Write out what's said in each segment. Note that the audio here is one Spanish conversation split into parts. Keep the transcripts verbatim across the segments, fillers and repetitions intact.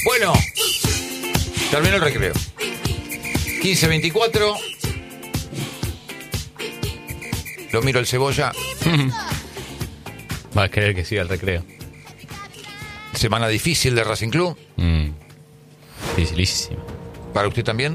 Bueno, terminó el recreo. quince veinticuatro. Lo miro el Cebolla. Va a querer que siga el recreo. Semana difícil de Racing Club. Mm. Dificilísimo. ¿Para usted también?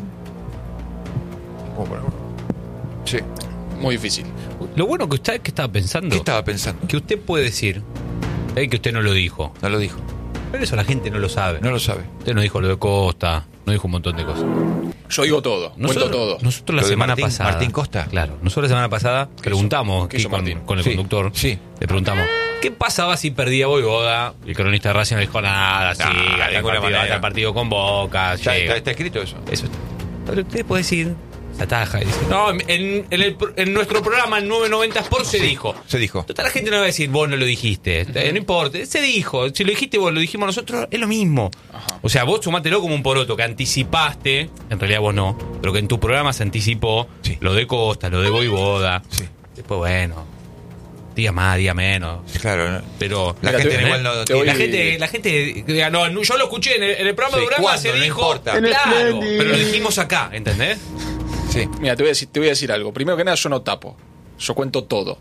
Oh, bueno. Sí. Muy difícil. Lo bueno que usted que estaba pensando. ¿Qué estaba pensando? Que usted puede decir. Es que usted no lo dijo. No lo dijo. Pero eso la gente no lo sabe. No lo sabe. Usted no dijo lo de Costa. No dijo un montón de cosas. Yo digo todo. Nosotros, cuento todo. Nosotros la Lo de semana Martín- pasada. Martín Costa. Claro. Nosotros la semana pasada preguntamos ¿Qué aquí hizo con, Martín? con el Sí, conductor. sí. Le preguntamos. ¿Qué pasaba si perdía Boivoda? Y el cronista de Racing no dijo nada. Sí, Nah, gana de el ninguna partido, manera. gana el partido con Boca. Está, llega. está- está escrito eso. Eso está. Pero usted puede decir. Se ataja y dice. No, en, en, el, en nuestro programa en nueve noventa Sport se dijo. Se dijo. Total, la gente no va a decir, vos no lo dijiste. Eh, No importa, se dijo. Si lo dijiste vos, lo dijimos nosotros, es lo mismo. Ajá. O sea, vos sumátelo como un poroto, que anticipaste, en realidad vos no, pero que en tu programa se anticipó Sí. lo de Costa, lo de Boivoda. Sí. Después, bueno, día más, día menos. Claro. ¿no? Pero La Mira, gente te- igual no te voy- la gente, la gente diga, no, no, yo lo escuché en el, en el programa Sí, de Uranga, ¿cuándo? se No dijo. importa. En el Claro, Splendid. pero lo dijimos acá, ¿entendés? Sí. Mira, te voy, a decir, te voy a decir algo. Primero que nada, yo no tapo. Yo cuento todo.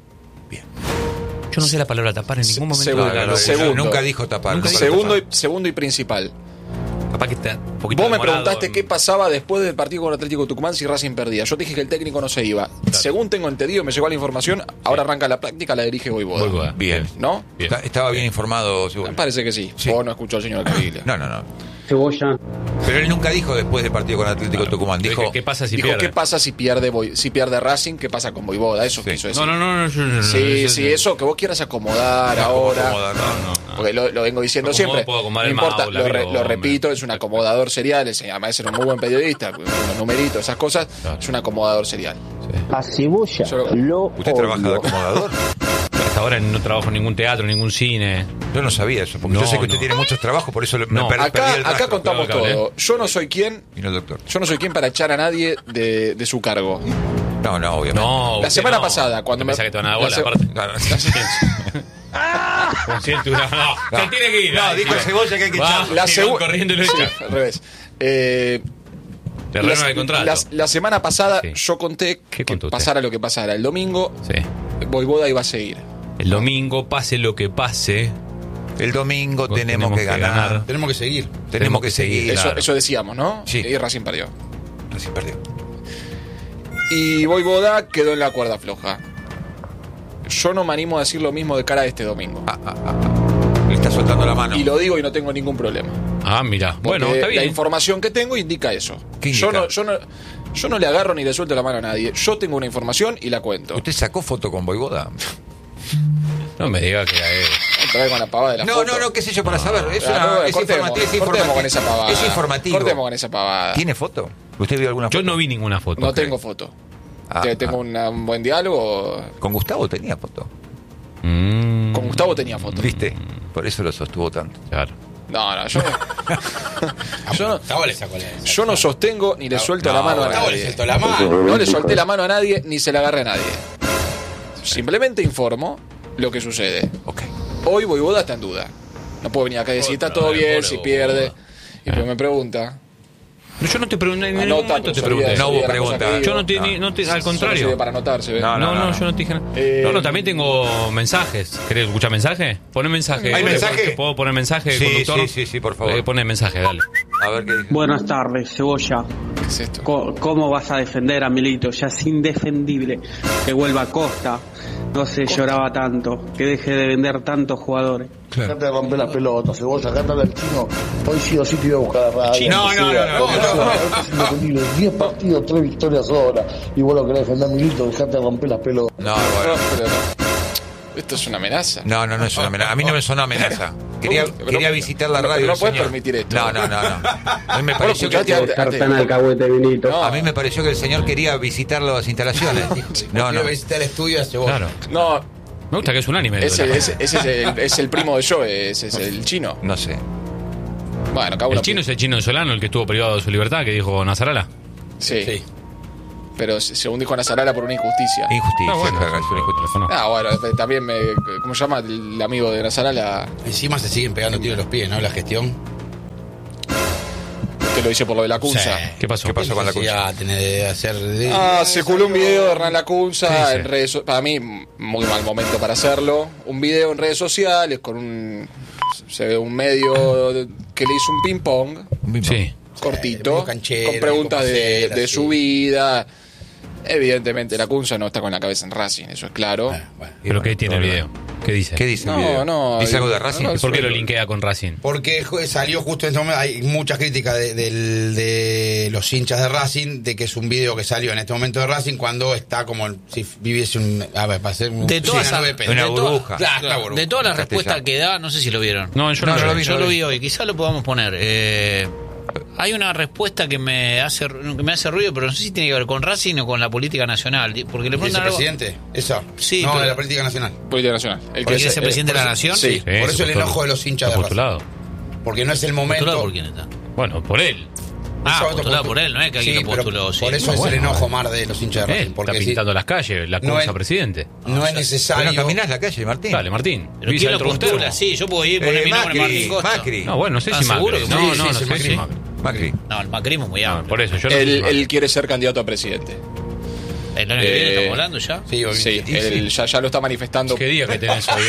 Yo no sé la palabra tapar en ningún momento. segundo, de la locución. segundo. Nunca dijo tapar. Nunca nunca dijo Segundo y, tapar. segundo y principal. Capaz que está un poquito Vos me demorado preguntaste en- qué pasaba después del partido con Atlético Tucumán si Racing perdía. Yo te dije que el técnico no se iba. Según tengo entendido, me llegó la información, ahora arranca la práctica, la dirige Boivoda. Boivoda. Bien. ¿No? Bien. Está- estaba bien informado, seguro. Me parece que sí. Sí. Vos no escuchó al señor Caviglia. No, no, no. Cebolla. Pero él nunca dijo después del partido con Atlético Tucumán. Dije, Dijo, ¿qué pasa si Dijo, pierde? ¿qué pasa si pierde, Boi- si pierde Racing? ¿Qué pasa con Boivoda? Eso Sí. quiso decir. No, no, no, no, yo- yo- Sí, yo- sí, yo- eso que vos quieras acomodar No, ahora. acomodar, No, no, no. Porque lo, lo vengo diciendo Yo como siempre. puedo acomodar No el importa, Maula, lo, re- amigo, lo hombre. repito, es un acomodador serial. es- además, era un muy buen periodista, con los numeritos, esas cosas. Claro. Es un acomodador serial. A Cebolla Yo- lo ¿usted trabaja de odio. acomodador? Hasta ahora no trabajo en ningún teatro, ningún cine. Yo no sabía eso, porque No, yo sé que usted no. tiene muchos trabajos, por eso le- me No. per- perdí Acá, el acá rastro. contamos Claro, claro, todo. Yo no soy quien, Vino el doctor. yo no soy quien para echar a nadie de, de su cargo. No, no, obviamente. No, La usted semana no. pasada, cuando Pensá me- que te van a dar la bola, se- aparte. Claro. Como si él tuviera- no, se tiene que ir. No, dale, dijo el tío. Cebolla que hay que Va, echarlo. La y segu- van corriendo y lo Sí, echan. al revés. Eh, Terreno la, de contrato. la- la semana pasada Sí. yo conté ¿Qué que contó usted? pasara lo que pasara. El domingo, Sí. Boivoda iba a seguir. El domingo, pase lo que pase, El domingo Tenemos tenemos, que que ganar. ganar. Tenemos que seguir. Tenemos que seguir. Eso, Claro. eso decíamos, ¿no? Sí. Y Racing perdió. Racing perdió. Y Boivoda quedó en la cuerda floja. Yo no me animo a decir lo mismo de cara a este domingo. Ah, ah, ah, ah. Le está soltando la mano. Y lo digo y no tengo ningún problema. Ah, mira. Porque Bueno, está la bien. información que tengo indica eso. ¿Qué Yo, indica? no, yo, no, yo no le agarro ni le suelto la mano a nadie. Yo tengo una información y la cuento. ¿Usted sacó foto con Boivoda? No me diga que es. Otra vez con la pavada de la No, foto. no, no, qué sé yo para saber. Es, Ah, una, no, es cortemos, informativo. Es cortemos informativo. con esa pavada. Es informativo. Cortemos con esa pavada. ¿Tiene foto? ¿Usted vio alguna foto? Yo no vi ninguna foto. No tengo foto. Ah, Te- tengo ah. una- un buen diálogo. Con Gustavo tenía foto. Mm, Con Gustavo tenía foto. ¿Viste? Por eso lo sostuvo tanto. Claro. No, no, yo no. yo no, Gustavo le sacó la. yo no sostengo ni le suelto no, la mano a Gustavo le nadie. soltó la mano. No le solté la mano a nadie ni se la agarré a nadie. Simplemente informo lo que sucede. Ok. Hoy Boivoda está en duda. No puedo venir acá y decir, está Otra todo vez, bien, pobre si Boivoda. pierde. Y pero me pregunta. No, yo no te pregunté, en Anota, ningún momento pero te se pregunté. olvida- No se hubo olvida la cosa pregunta. que digo. Yo no te, No. ni- no te- al Solo contrario. sirve para anotarse, ¿ves? No, No, no, no, yo no te dije nada. Eh, no, no, también tengo mensajes. ¿Querés escuchar mensaje? Poné mensaje. ¿Hay ¿Puedo- mensaje? ¿Puedo poner mensaje, Sí, conductor? sí, sí, sí, por favor. Eh, Poné mensaje, dale. A ver qué dice. Buenas tardes, Cebolla. ¿Qué es esto? Co- ¿Cómo vas a defender a Milito? Ya es indefendible. Que vuelva a Costa. No se lloraba tanto. Que deje de vender tantos jugadores. Acá te rompe las pelotas, Cebolla, acá está el chino. Hoy sí o sí te iba a buscar a radio. No, no, no, no, no, Es indefendible. diez partidos, tres victorias ahora. Y vos lo querés defender, Milito, dejate de romper las pelotas. No, bueno. No, pero no. Esto es una amenaza. No, no, no es una amenaza. A mí no me sonó amenaza. Quería, Pero- quería visitar la pero- radio. pero no el puedes señor. permitir esto. No, no, no, no. A mí me pareció que, escuchate antes- Estar tan alcahuete, Milito. No. a mí me pareció que el señor quería visitar las instalaciones. No, no. Quiero visitar el estudio a Cebolla. Claro. No, Me gusta que es unánime. ese, la- ese, ese es, el, es el primo de Joe, ese es el chino. No sé. Bueno, acá uno El chino es el chino Solano, el que estuvo privado de su libertad, que dijo Nazarala. Sí, Sí. pero según dijo Nazarala por una injusticia. Injusticia. Ah, bueno, claro, es una injusticia. No. Ah, bueno, también me. ¿Cómo se llama el amigo de Nazarala? Encima se siguen pegando tiros en los pies, ¿no? La gestión. Te lo hice por lo de Lacunza. Sí. ¿Qué pasó? ¿Qué pasó con la Ya tenés de hacer. De, Ah, de circuló un video de Hernán Lacunza ¿Qué dice? en redes so- para mí, muy mal momento para hacerlo. Un video en redes sociales con un. Se ve un medio de- que le hizo un ping-pong Sí. cortito, medio canchero, con preguntas como de, hacer, de así. su vida. Evidentemente, Lacunza no está con la cabeza en Racing, eso es claro. Bueno, bueno. ¿Pero qué tiene el video? ¿Qué dice? ¿Qué dice el No, video? no, ¿Dice no, algo de no, Racing? no, ¿Y por qué lo linkea con Racing? Porque jo- salió justo en este momento, hay muchas críticas de, del- de los hinchas de Racing, de que es un video que salió en este momento de Racing cuando está como si viviese un... A ver, para hacer un... De todas, una las- nube Una de to- burbuja. Claro, una burbuja. de todas las Castellano. respuestas que da, no sé si lo vieron. No, yo No, no, no lo lo vi. vi. Yo lo vi hoy, quizás lo podamos poner. Eh, hay una respuesta que me hace que me hace ruido, pero no sé si tiene que ver con Racing o con la política nacional. Porque le preguntan algo. ¿Vicepresidente? Eso. Sí, No, pero- de la política nacional. Política Nacional. El ¿Por qué se- es el presidente de la por Nación? eso- Sí. Sí, Por eso el postulado. enojo de los hinchas de ¿Está Racing. postulado? Porque no es el ¿Postulado momento... por quién está? Bueno, por él. Ah, Eso postulado otro por él, no es que alguien Sí, lo pero postuló. sí. Por eso Muy es bueno. el enojo más de los hinchas de Él Racing. está Porque si pintando las calles, la no Cunza es- presidente. no es Pero necesario... no caminás la calle, Martín. Dale, Martín. Pero Visa ¿quién lo dentro de un postula? termo. Sí, yo puedo ir y poner Eh, mi nombre, Martín Macri, Costa. Macri. No, bueno, no sé Ah, si Macri. seguro que No, sí, no, sí, no sí, sé Macri. si Macri. Macri. No, el macrismo es muy No, amplio. por eso, yo no sé si Él, Macri. él quiere ser candidato a presidente. ¿El año que viene Eh, estamos hablando ya? Sí, Sí, obviamente. él ya, ya lo está manifestando. ¿Qué día que tenés hoy? eh?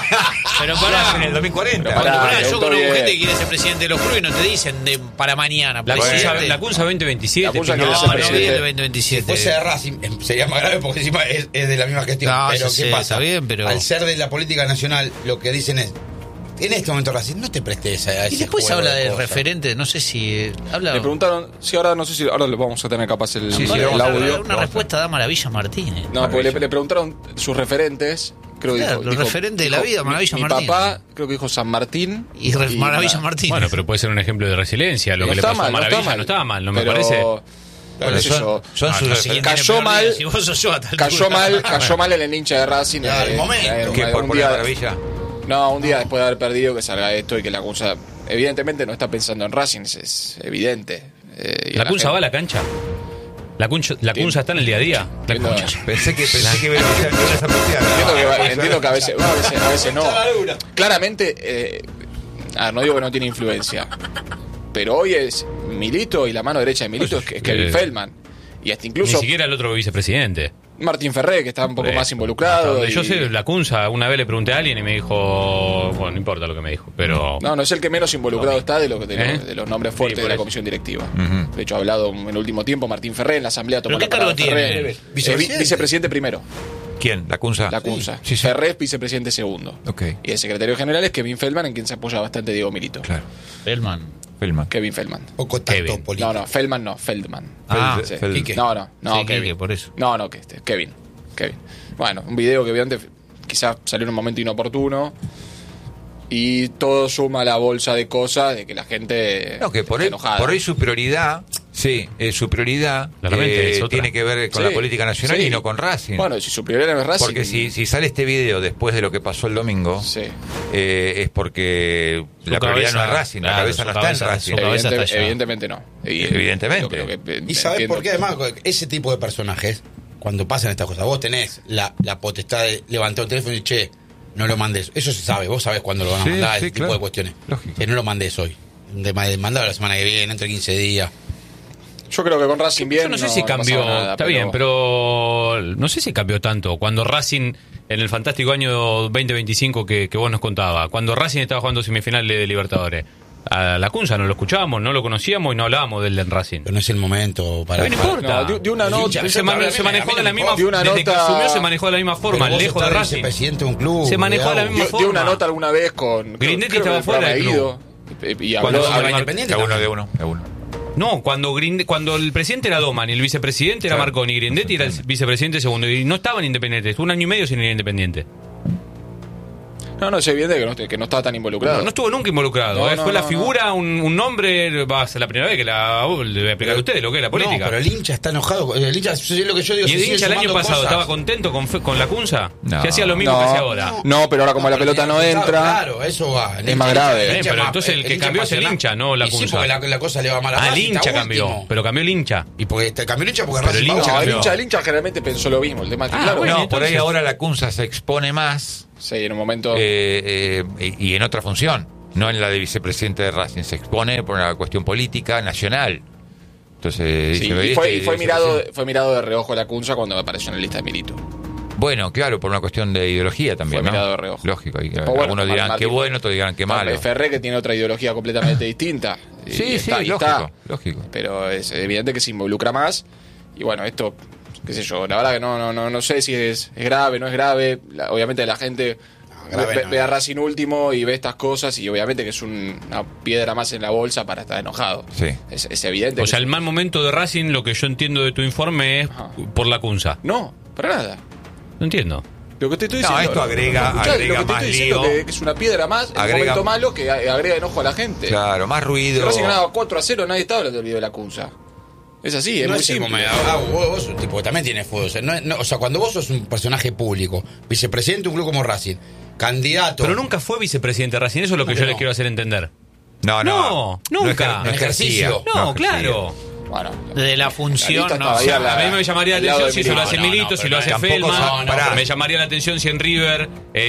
Pero Pará, pará, en el dos mil cuarenta. Pero Cuando pará, pará, yo preguntó conozco bien. gente que quiere ser presidente de los clubes y no te dicen de, para mañana. La presidente. Cunza, la Cunza veinte veintisiete. La Cunza Pinto- quiere No, ser no presidente. viene el veinte Si veintisiete. fuese de Racing eh, sería más grave porque encima es, es de la misma gestión. No, pero yo ¿qué sé, pasa? está bien, pero- Al ser de la política nacional, lo que dicen es, en este momento Racing, no te prestes a, a Y ese después juego habla de de cosas. referente, no sé si eh, habla. Le preguntaron, sí, ahora no sé si ahora le vamos a tener capaz el, Sí, sí, el vamos a audio. Una respuesta da Maravilla Martínez. No, porque le, le preguntaron sus referentes. Creo que Claro, dijo, los dijo- referentes de la dijo, vida, mi- Maravilla mi, Martínez. papá, creo que dijo San Martín. Y, Re- Maravilla nada. Martínez. Bueno, pero puede ser un ejemplo de resiliencia. Lo No que le está pasó a mal, no está Maravilla mal. no estaba mal, no me Pero- parece. Bueno, Bueno, qué sé son, yo. son Ah, sus no sé quién Cayó tiene peor mal. vida, Si vos sos yo a tal Cayó altura. mal, cayó mal en el hincha de Racing. Claro, eh, el momento. eh, que un por, por día- la maravilla. No, un día después de haber perdido que salga esto y que la Cunza evidentemente no está pensando en Racing, es, es evidente. Eh, y ¿La la Cunza gente- va a la cancha? ¿La Cunza, la Cunza está en el día a día? La Entiendo, Cunza. Pensé que pensé que Verónica no les apropiaba. entiendo que, va- entiendo que a veces, no, a veces, a veces no. Claramente, eh, a ver, no digo que no tiene influencia, pero hoy es Milito y la mano derecha de Milito es, es Kevin Eh, Feldman. Y hasta Ni incluso siquiera el otro vicepresidente. Martín Ferré, que está un poco Eh, más hasta involucrado. donde y- Yo sé, la Cunza, una vez le pregunté a alguien y me dijo. Bueno, no importa lo que me dijo, pero. No, no es el que menos involucrado está de, lo, de, ¿Eh? los, de los nombres fuertes Sí, de por la eso. comisión directiva. Ujú. De hecho, ha hablado en el último tiempo Martín Ferré en la asamblea. tomó ¿Pero la qué cargo palabra Ferré. tiene? Eh, vi- ¿Vicepresidente? vicepresidente primero, ¿Quién? ¿La Cunza? la Cunza. Sí, sí. Ferré es vicepresidente segundo. Ok, Y el secretario general es Kevin Feldman, en quien se apoya bastante Diego Milito. claro. Feldman. Feldman. Kevin Feldman. Poco tacto Kevin. político. No, no, Feldman no, Feldman. Ah, Sí. Feld- Quique. No, no, no, Sí, Kevin. Quique, por eso. No, no, que este, Kevin. Kevin. Bueno, un video que obviamente quizás salió en un momento inoportuno. Y todo suma a la bolsa de cosas de que la gente No, que por está ahí, enojada. por ahí su prioridad, sí, eh, su prioridad Claramente, eh, es otra. tiene que ver con Sí, la política nacional sí. y no con Racing. Bueno, si su prioridad no es Racing. Porque si, si sale este video después de lo que pasó el domingo, Sí. eh, es porque Su la prioridad cabeza, no es Racing, la claro, cabeza su no cabeza- está en Racing. su cabeza Evidente- está allá. evidentemente no. Y- Evidentemente. yo creo que, eh, ¿Y sabes entiendo. por qué? Además, ese tipo de personajes, cuando pasan estas cosas, vos tenés la, la potestad de levantar un teléfono y che, no lo mandes. Eso se sabe, vos sabés cuándo lo van a Sí, mandar, sí, ese tipo claro. de cuestiones. Lógico. Que no lo mandes hoy. De, de mandarlo la semana que viene, entre quince días. Yo creo que con Racing bien. Yo no sé si pasaba cambió, nada, está bien, pero no sé si cambió tanto. Cuando Racing, en el fantástico año veinte veinticinco que, que vos nos contabas, cuando Racing estaba jugando semifinal de Libertadores, a la Cunza no lo escuchábamos, no lo conocíamos y no hablábamos de él en Racing. Pero no es el momento para... Pero no importa. No, de- de una El nota- hincha- Se, Yo man- también, se a mí manejó no de la me misma importa. desde De que una asumió nota- se manejó de la misma forma, Pero vos lejos de estás Racing. vicepresidente de un club. Se manejó de la digamos. misma dio, dio una forma. nota alguna vez con. Grindetti creo que estaba el fuera del programa club. Ido, y Cuando- habló, cuando- habló- Independiente De uno, también. de uno, de uno. No, cuando Grinde- cuando el presidente era Doman y el vicepresidente era Claro. Marconi, Grindetti era el vicepresidente segundo y no estaban independientes, estuvo un año y medio sin ir independiente. No, no, es evidente que no, que no estaba tan involucrado. No, no estuvo nunca involucrado, No, ¿eh? no, fue la no, figura, un, un nombre, va a ser la primera vez que la uh, le voy a explicar a ustedes lo que es la política. No, pero el hincha está enojado. El hincha, es lo que yo digo. ¿Y se el sigue hincha el año sumando pasado cosas. estaba contento con, fe- con la Cunza? No. Que hacía lo mismo No, que hace ahora. no. No, pero ahora como la pelota no entra. Claro, eso va. El Es hincha- más grave. el Eh, hincha pero más- entonces el que hincha cambió es el apasionado. hincha, no la Y sí, Cunza. porque la, la cosa le va mal a Ah, el Racing, hincha está cambió, último. pero cambió el hincha. Y porque te cambió el hincha porque Pero Racing el va hincha No, abajo. el cambió. hincha, el hincha generalmente pensó lo mismo. El tema es que, Ah, claro, bueno, No, por ahí entonces- ahora la Cunza se expone más sí, en un momento. eh, eh, y, y en otra función. no en la de vicepresidente de Racing. Se expone por una cuestión política nacional. Entonces, Sí, dice, y fue, este y fue mirado vicepresidente. fue mirado de reojo la Cunza cuando apareció en la lista de Milito. Bueno, claro, por una cuestión de ideología también, Fue ¿no? mirado de reojo. Lógico. Y, Después, bueno, algunos dirán Martín- qué bueno, otros dirán qué malo. Ferré, que tiene otra ideología completamente distinta. Y Sí, sí, está, y lógico, está. lógico. Pero es evidente que se involucra más. Y bueno, esto, qué sé yo, la verdad que no no no, no sé si es, es grave, no es grave. La- obviamente la gente grave ve, no ve a es. Racing último y ve estas cosas y obviamente que es un- una piedra más en la bolsa para estar enojado. Sí. Es, es evidente. O que sea, es- el mal momento de Racing, lo que yo entiendo de tu informe es Ajá. por la Cunza. No, para nada. No entiendo. Lo que te estoy No, diciendo, esto agrega- escuchá, agrega lo que te más estoy diciendo lío. que, que es una piedra más en un Agrega- momento malo que a- agrega enojo a la gente. Claro, más Si ruido. Racing ganaba cuatro a cero, nadie estaba hablando del video de la Cunza. Es así, es no muy es el simple. momento. Ah, vos, vos sos un tipo que también tiene fuego. O sea, no es- no- o sea, cuando vos sos un personaje público, vicepresidente de un club como Racing, candidato. Pero nunca fue vicepresidente de Racing, eso es lo que ¿Cómo yo que les no? quiero hacer entender. No, no. No, nunca. ejer- no En ejercía. ejercicio. No, ejercía. claro. Bueno, De la función, lista no. estaba ahí sé. a la- A mí me llamaría al la lado atención de si se lo Milito. hace No, no, Milito, no, si pero lo hace tampoco Feldman. son- pará. Me llamaría la atención si en River,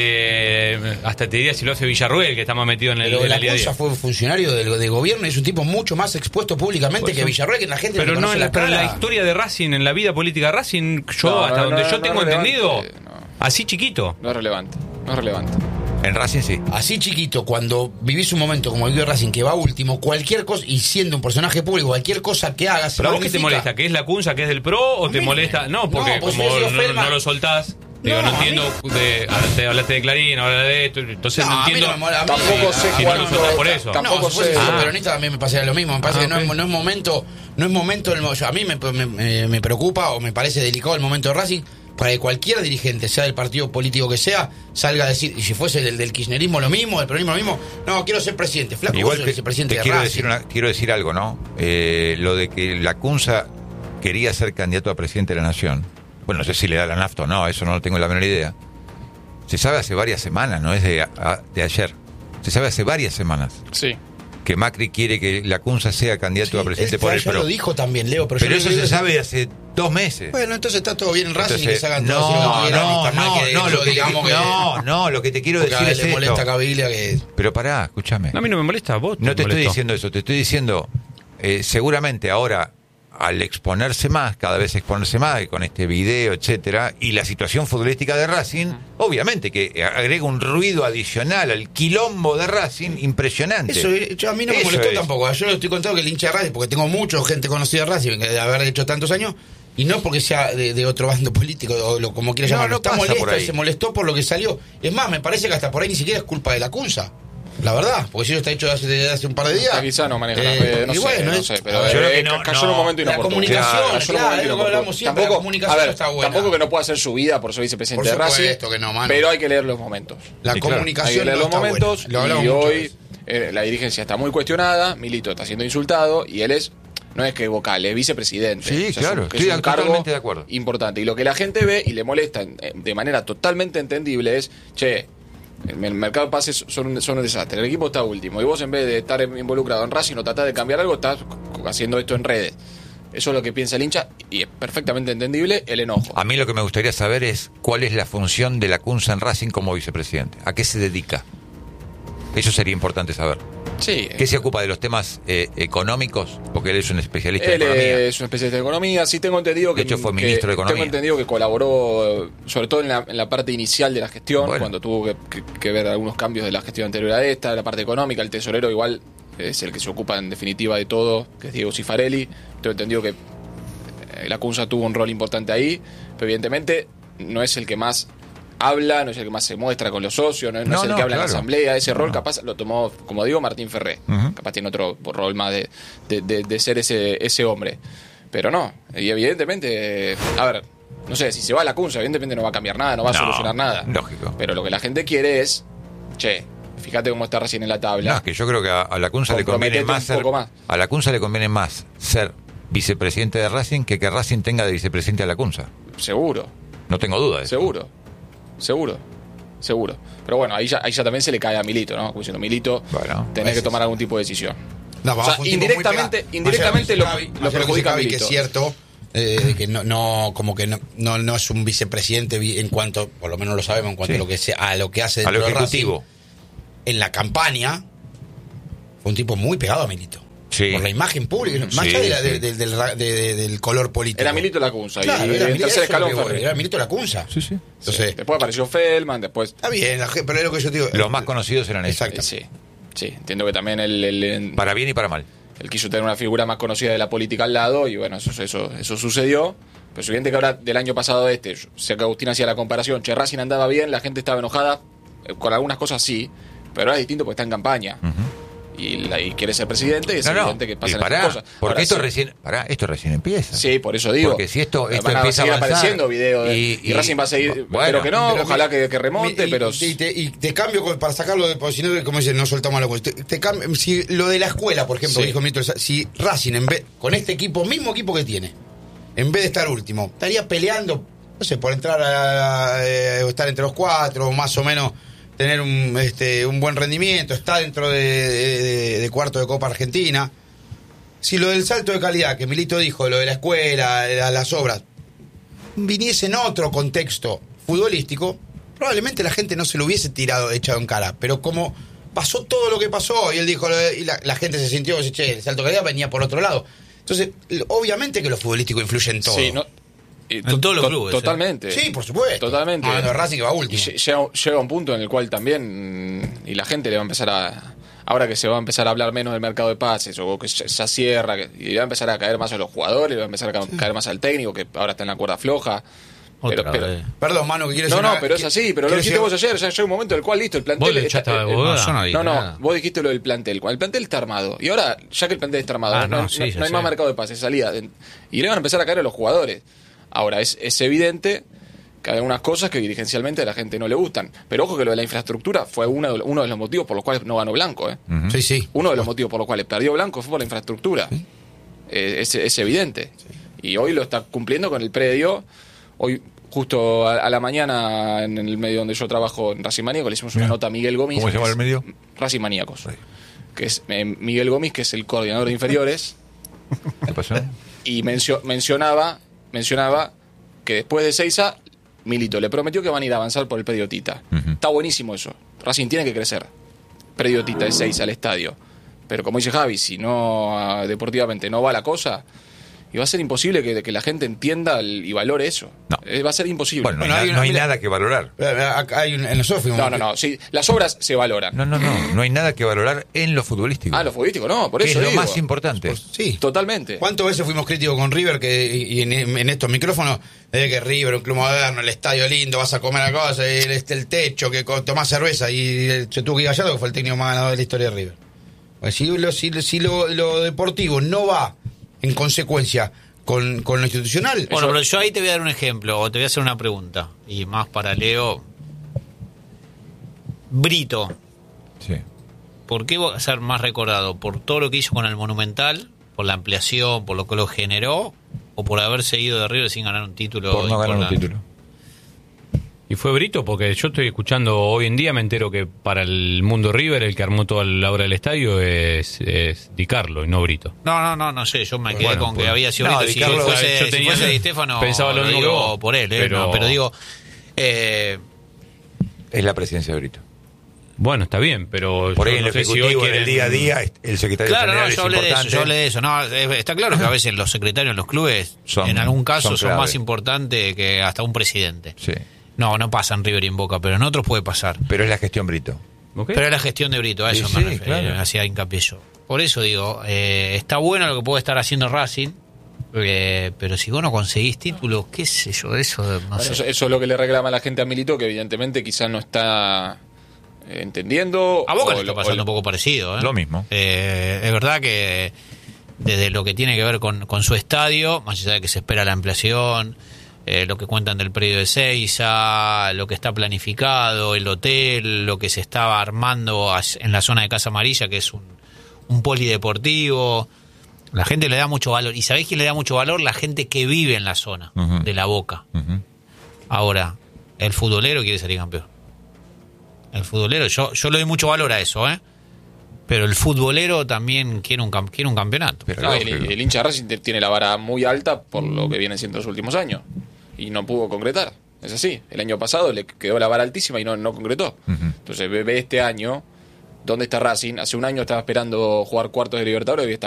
eh, hasta te diría si lo hace Villarruel, que está más metido en el, Pero en la la día a día. Cunza fue funcionario del de gobierno y es un tipo mucho más expuesto públicamente Por que eso. Villarruel, que la gente Pero le no, conoce en la, pero en la cara. historia de Racing, en la vida política de Racing, yo, No, hasta no, donde no, yo no tengo es relevante, entendido, no. así chiquito. no es relevante. No es relevante. En Racing sí. Así chiquito, cuando vivís un momento como el vivió Racing, que va último, cualquier cosa, y siendo un personaje público, cualquier cosa que hagas, se ¿Pero a vos qué te magnifica. molesta? ¿Que es la Cunza, que es del PRO? ¿O A te mí molesta? me- No, porque no, pues como yo digo, no, Feldman- no lo soltás. Digo, No, no, a mí- entiendo. De, ahora te hablaste de Clarín, ahora de esto. Entonces No, no, a mí entiendo. no me mola, a mí- Tampoco sé a si mí no lo cuánto. soltás por eso. Tampoco no, si fuese sé. yo Ah. peronista también me pasaría lo mismo. Me parece Ah, que no, ok. es, no es momento, no es momento el mo- yo- a mí me, me, me- me preocupa o me parece delicado el momento de Racing para que cualquier dirigente, sea del partido político que sea, salga a decir, y si fuese del, del kirchnerismo lo mismo, del peronismo lo mismo, no, quiero ser presidente. Flaco, Igual vos sos te, vicepresidente te de quiero Racing. decir una- quiero decir algo, ¿no? Eh, lo de que la Cunza quería ser candidato a presidente de la Nación. Bueno, no sé si le da la nafta o no, eso no tengo la menor idea. Se sabe hace varias semanas, no es de, a- de ayer. Se sabe hace varias semanas Sí. que Macri quiere que la Cunza sea candidato Sí, a presidente él por ya el PRO. lo dijo también, Leo, pero, yo Pero lo eso que se digo es- sabe hace dos meses. Bueno, entonces está todo bien en Racing y que Entonces, se hagan no, todo lo que quieran, y no, está mal no, que no, yo lo que, digamos que no, no, lo que te quiero porque a decir él es le molesta a esto. Cabilia que Pero pará, escúchame. No, a mí no me molesta, vos. No te estoy molestó. diciendo eso, te estoy diciendo, eh, seguramente ahora, al exponerse más, cada vez exponerse más, y con este video, etcétera, y la situación futbolística de Racing, obviamente que agrega un ruido adicional al quilombo de Racing impresionante. eso, yo- a mí no me Eso molestó es. tampoco. Yo estoy contando que el hincha de Racing, porque tengo mucha gente conocida de Racing, que de haber hecho tantos años, y no porque sea de, de otro bando político, o lo, como quieras No, llamarlo. no Está pasa molesto, por ahí. se molestó por lo que salió. Es más, me parece que hasta por ahí ni siquiera es culpa de la Cunza. La verdad, porque si eso está hecho hace, desde hace un par de días. Quizá no maneja las eh, redes, no y sé, bueno, no es- sé, pero a ver, yo creo eh, que no, cayó en un no. momento La inoportuno. comunicación, Cayó en un claro, momento es lo que inoportuno. hablamos siempre, la Tampoco, comunicación a ver, está buena. tampoco que no pueda hacer su vida por ser vicepresidente Por de Racing, supuesto que no, mano. pero hay que leer los momentos. La Sí, claro. Hay comunicación que leer no los está buena. momentos Lo hablamos y muchas hoy veces. eh, la dirigencia está muy cuestionada, Milito está siendo insultado y él es no es que vocal, es vicepresidente. Sí, O sea, es claro, un- que estoy es un cargo totalmente de acuerdo. importante. Y lo que la gente ve y le molesta eh, de manera totalmente entendible es, che, el el mercado de pases son un, son un desastre, el equipo está último y vos en vez de estar involucrado en Racing o tratar de cambiar algo, estás haciendo esto en redes. Eso es lo que piensa el hincha y es perfectamente entendible el enojo. A mí lo que me gustaría saber es cuál es la función de la Cunza en Racing como vicepresidente. ¿A qué se dedica? Eso sería importante saber. Sí, ¿Qué se ocupa de los temas eh, económicos? Porque él es un especialista él en economía. es un especialista de economía. Sí, tengo entendido que. De hecho, fue que- ministro de Economía. Tengo entendido que colaboró, eh, sobre todo en la, en la parte inicial de la gestión, Bueno. cuando tuvo que, que- que ver algunos cambios de la gestión anterior a esta, la parte económica. El tesorero, igual, es el que se ocupa en definitiva de todo, que es Diego Cifarelli. Tengo entendido que eh, la Cunza tuvo un rol importante ahí, pero evidentemente no es el que más habla, no es el que más se muestra con los socios, no, no No, es el no, que habla en la claro. asamblea. Ese No, rol no. capaz lo tomó, como digo, Martín Ferré. Ujú. Capaz tiene otro rol más de, de, de- de ser ese, ese hombre. Pero no, y evidentemente, eh, a ver, no sé, si se va a la Cunza, evidentemente no va a cambiar nada, no va a No, solucionar nada. lógico. Pero lo que la gente quiere es, che, fíjate cómo está recién en la tabla. No, es que yo creo que a, a la Cunza le conviene Comprometete más un ser, poco más. a la Cunza le conviene más ser vicepresidente de Racing que que Racing tenga de vicepresidente a la Cunza. Seguro, No tengo duda de eso. seguro, seguro, seguro. Pero bueno, ahí ya, ahí ya también se le cae a Milito, ¿no? Como diciendo, Milito, Bueno, tenés que veces. tomar algún tipo de decisión. No, O vamos, sea, fue un tipo indirectamente- muy pegado. indirectamente Más allá lo- de que lo Cavi- perjudica a Cavi, que Milito. es cierto, eh, que no, no, como que no, no, no es un vicepresidente vi- en cuanto, por lo menos lo sabemos, en cuanto Sí. a lo que sea, a lo que hace A lo dentro de ejecutivo. Racing. En la campaña, fue un tipo muy pegado a Milito. Sí. Por la imagen pública, más Sí, allá de la- sí. de- de- del, ra- de- de- del color político. Era Milito Lacunza. Claro, y era, el Milito, tercer eso es lo escalón que fue voy, River. era Milito Lacunza. Sí, sí. Entonces, Sí. Después apareció Feldman, después... está bien, la gente- pero es lo que yo digo. Los más conocidos eran esos. Exacto. Sí, sí. Entiendo que también él, él- él- Para bien y para mal. él quiso tener una figura más conocida de la política al lado y bueno, eso, eso, eso sucedió. Pero es evidente que ahora, del año pasado este, sé que Agustín hacía la comparación, Che, Racing andaba bien, la gente estaba enojada, eh, con algunas cosas sí, pero ahora es distinto porque está en campaña. y, la- y quiere ser presidente y es No, no. evidente que pasan Y pará, estas cosas. porque Ahora, esto sí, recién, pará, esto recién empieza. Sí, por eso digo. Porque si esto, esto van a empieza a seguir avanzar apareciendo videos de- y- y, y- Racing va a seguir, bueno, pero que no, Pero ojalá mira, que, que remonte, y, pero y te, y te cambio con- para sacarlo de, porque si no, como dicen, no soltamos la cuestión. Te, te cambio- si lo de la escuela, por ejemplo, Sí. dijo Milton, si Racing, en vez, con este equipo, mismo equipo que tiene, en vez de estar último, estaría peleando, no sé, por entrar a, a- eh, estar entre los cuatro, o más o menos tener un, este, un buen rendimiento, está dentro de, de- de- de cuarto de Copa Argentina. Si lo del salto de calidad que Milito dijo, lo de la escuela, la- las obras, viniese en otro contexto futbolístico, probablemente la gente no se lo hubiese tirado, echado en cara. Pero como pasó todo lo que pasó, y él dijo, lo de- y la, la gente se sintió, que che, el salto de calidad venía por otro lado. Entonces, l- obviamente que lo futbolístico influye en todo. sí, no, y En todos los to- clubes, Totalmente. Sí, por supuesto. Totalmente. Hablando de Racing que va Y último. lle- llega, llega un punto en el cual también, mm, y la gente le va a empezar a, ahora que se va a empezar a hablar menos del mercado de pases, o que ya, ya cierra, que- y le va a empezar a caer más a los jugadores, le va a empezar a ca- caer más al técnico, que ahora está en la cuerda floja. Pero, Otra pero- vez. Perdón, Manu, que quieres no, decir no, una- pero es que- así, pero lo ¿quieres dijiste decir- vos ayer, ya llega un momento en el cual listo, el plantel... Vos le está- echaste a eh, Boda. No, yo no dije no, no, nada. vos dijiste lo del plantel. Cuando el plantel está armado, y ahora, ya que el plantel está armado, Ah, no, no, no- sí, no ya hay sé. más mercado de pases, salida. Y le van a empezar a caer a los jugadores. Ahora, es, es evidente que hay algunas cosas que dirigencialmente a la gente no le gustan. Pero ojo que lo de la infraestructura fue uno de, uno de los motivos por los cuales no ganó Blanco. ¿eh? Sí, sí. Uno de los motivos por los cuales perdió Blanco fue por la infraestructura. Eh, es, es evidente. Y hoy lo está cumpliendo con el predio. Hoy, justo a, a la mañana, en el medio donde yo trabajo, en Racing Maníacos, le hicimos una nota a Miguel Gómez. ¿Cómo se que llama es- el medio? Racing Maníacos. Que es eh, Miguel Gómez, que es el coordinador de inferiores. ¿Qué pasó? Y mencio- mencionaba, mencionaba que después de Seiza, Milito le prometió que van a ir a avanzar por el predio Tita. Ujú. Está buenísimo eso. Racing tiene que crecer. Predio Tita de Seiza al estadio. Pero como dice Javi, si no ah, deportivamente no va la cosa, y va a ser imposible que, que la gente entienda el- y valore eso. No. Eh, va a ser imposible. Bueno, no hay, Bueno, na- hay una- no hay mira- nada que valorar. Eh, acá hay un- en nosotros fuimos- no, no, no. Sí, las obras se valoran. No, no, no. No hay nada que valorar en lo futbolístico. Ah, lo futbolístico no, por que eso es lo digo. más importante. Pues, sí. Totalmente. ¿Cuántas veces fuimos críticos con River que, y, y en, en estos micrófonos, de que River, un club moderno, el estadio lindo, vas a comer a cosas, el, este, el techo, que co- tomás cerveza y eh, se tuvo que ir Gallardo, que fue el técnico más ganador de la historia de River? Pues si lo, si, si lo, lo deportivo no va en consecuencia con, con lo institucional, Bueno, pero yo ahí te voy a dar un ejemplo, o te voy a hacer una pregunta, y más para Leo. Brito, Sí. ¿por qué va a ser más recordado? ¿Por todo lo que hizo con el Monumental? ¿Por la ampliación? ¿Por lo que lo generó? ¿O por haberse ido de River sin ganar un título? Por no ganar un importante? título. Y fue Brito, porque yo estoy escuchando hoy en día, me entero que para el mundo River el que armó toda la obra del estadio es, es Di Carlo y no Brito. No, no, no, no sé, yo me quedé Bueno, con pues- que había sido No, Brito. Di Si Carlo, fuese, yo si tenía- fuese Di Stefano, pensaba lo mismo que digo vos, por él, eh, pero- no, pero digo... Eh, Es la presidencia de Brito. Bueno, está bien, pero Por ahí yo en no el sé si hoy ejecutivo, en el quieren- día a día, el secretario Claro, general no, es yo hablé de eso, importante. yo hablé de eso. No, eh, está claro que a veces los secretarios en los clubes, Son- en algún caso, son son, clave. más importantes que hasta un presidente. Sí. No, no pasa en River y en Boca, pero en otros puede pasar. Pero es la gestión Brito. ¿Ok? Pero es la gestión de Brito, a Sí, eso sí, me refiero, claro. hacía hincapié yo. Por eso digo, eh, está bueno lo que puede estar haciendo Racing, eh, pero si vos no conseguís títulos, qué sé yo, de eso no Bueno, sé. eso, eso es lo que le reclama a la gente a Milito, que evidentemente quizás no está eh, entendiendo. A Boca o le está lo- pasando o- un poco parecido. ¿eh? Lo mismo. Eh, es verdad que desde lo que tiene que ver con, con su estadio, más allá de que se espera la ampliación, eh, lo que cuentan del predio de Seiza, lo que está planificado, el hotel, lo que se estaba armando as- en la zona de Casa Amarilla, que es un, un polideportivo. La gente le da mucho valor. ¿Y sabéis quién le da mucho valor? La gente que vive en la zona Ujú. de la Boca. Ujú. Ahora, el futbolero quiere salir campeón. El futbolero, yo, yo le doy mucho valor a eso, ¿eh? Pero el futbolero también quiere un, cam- quiere un campeonato. Pero No, no, el, pero- el hincha de Racing te- tiene la vara muy alta por lo que viene siendo los últimos años. Y no pudo concretar. Es así. El año pasado le quedó la vara altísima y no, no concretó. Ujú. Entonces ve, ve este año ¿Dónde está Racing? Hace un año estaba esperando jugar cuartos de Libertadores y está